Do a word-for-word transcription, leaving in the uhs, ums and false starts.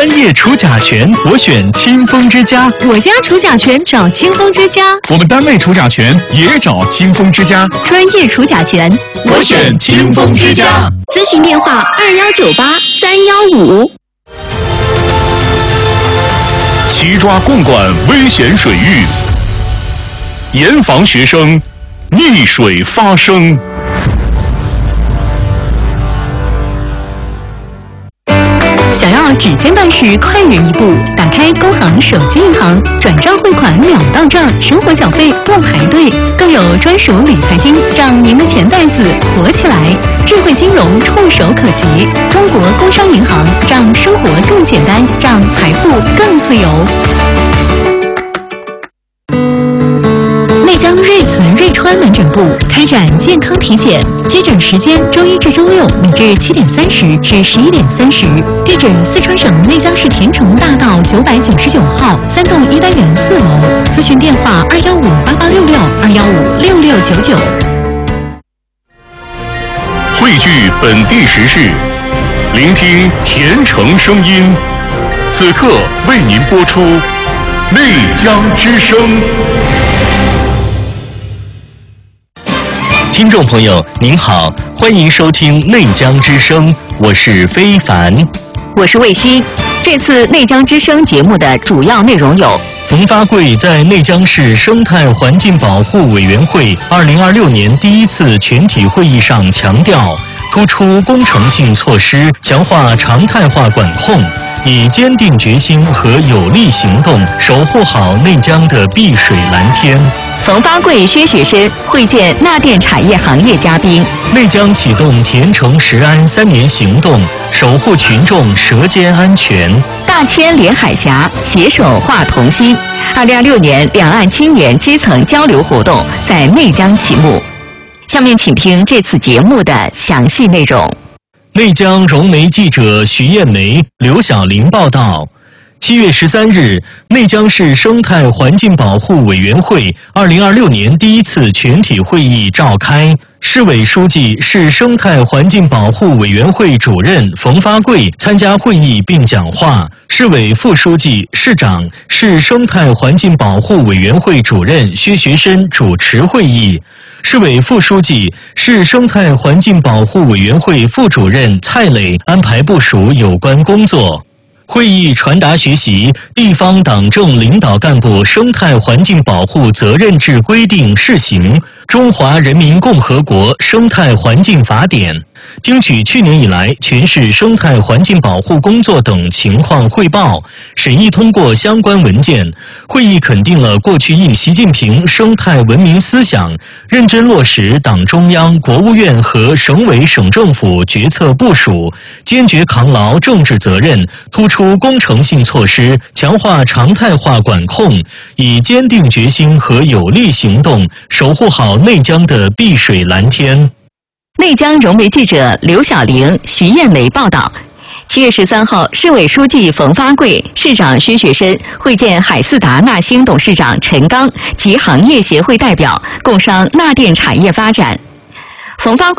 专业除甲醛，我选清风之家。 我家除甲醛找清风之家。 我们单位除甲醛也找清风之家。 专业除甲醛， 我选清风之家。 咨询电话：二幺九八三幺五。 齐抓共管危险水域，严防学生溺水发生。 想要指尖办事快人一步，打开工行手机银行，转账汇款秒到账，生活缴费不排队，更有专属理财金，让您的钱袋子活起来。智慧金融触手可及，中国工商银行让生活更简单，让财富更自由。内江瑞慈瑞川门诊部开展健康体检，接诊时间周一至周六每日七点三十至十一点三十，地址四川省内江市田城大道九百九十九号三栋一单元四楼，咨询电话二幺五八八六六二幺五六六九九。 汇聚本地时事，聆听田城声音。此刻为您播出内江之声。 听众朋友您好，欢迎收听内江之声，我是非凡， 我是卫西。这次内江之声节目的主要内容有： 冯发贵在内江市生态环境保护委员会二零二六年第一次全体会议上强调，突出工程性措施，强化常态化管控，以坚定决心和有力行动守护好内江的碧水蓝天。 冯发贵薛学深会见纳电产业行业嘉宾。 内江启动田城食安三年行动，守护群众舌尖安全。 大千连海峡携手化同心。二零二六年两岸青年基层交流活动在内江启幕。下面请听这次节目的详细内容。 内江融媒记者徐艳梅、刘晓玲报道。七月十三日，内江市生态环境保护委员会二零二六年第一次全体会议召开，市委书记、市生态环境保护委员会主任冯发贵参加会议并讲话，市委副书记、市长、市生态环境保护委员会主任薛学深主持会议，市委副书记、市生态环境保护委员会副主任蔡磊安排部署有关工作。会议传达学习地方党政领导干部生态环境保护责任制规定试行、中华人民共和国生态环境法典，听取去年以来全市生态环境保护工作等情况汇报，审议通过相关文件。会议肯定了过去应习近平生态文明思想，认真落实党中央、国务院和省委省政府决策部署，坚决扛牢政治责任，突出工程性措施，强化常态化管控，以坚定决心和有力行动守护好内江的碧水蓝天。 内江融媒记者刘晓玲、徐艳梅报道。七月十三号，市委书记冯发贵、市长薛学深会见海四达纳兴董事长陈刚及行业协会代表，共商纳电产业发展。冯发贵